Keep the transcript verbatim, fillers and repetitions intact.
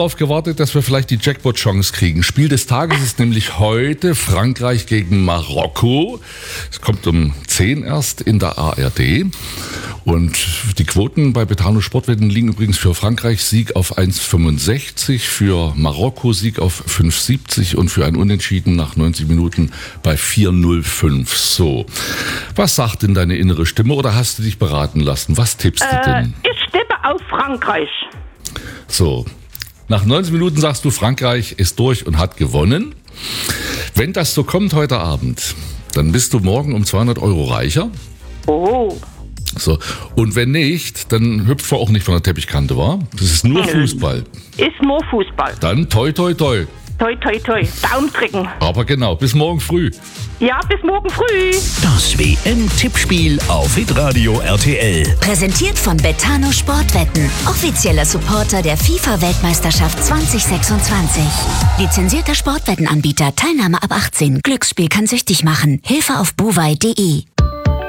darauf gewartet, dass wir vielleicht die Jackpot-Chance kriegen. Spiel des Tages ist nämlich heute Frankreich gegen Marokko. Es kommt um zehn erst in der A R D. Und die Quoten bei Betano Sportwetten liegen übrigens für Frankreich Sieg auf eins Komma fünfundsechzig, für Marokko Sieg auf fünf Komma siebzig und für ein Unentschieden nach neunzig Minuten bei vier Komma null fünf. So, was sagt denn deine innere Stimme oder hast du dich beraten lassen? Was tippst äh, du denn? Ich tippe auf Frankreich. So, nach neunzig Minuten sagst du, Frankreich ist durch und hat gewonnen. Wenn das so kommt heute Abend, dann bist du morgen um zweihundert Euro reicher. Oh. So, und wenn nicht, dann hüpft wir auch nicht von der Teppichkante, wa? Das ist nur Fußball. Ist nur Fußball. Dann toi toi toi. Toi toi toi. Daumen drücken. Aber genau, bis morgen früh. Ja, bis morgen früh. Das W M-Tippspiel auf Hitradio R T L. Präsentiert von Betano Sportwetten. Offizieller Supporter der FIFA-Weltmeisterschaft zwanzig sechsundzwanzig. Lizenzierter Sportwettenanbieter. Teilnahme ab achtzehn. Glücksspiel kann süchtig machen. Hilfe auf bovai punkt de.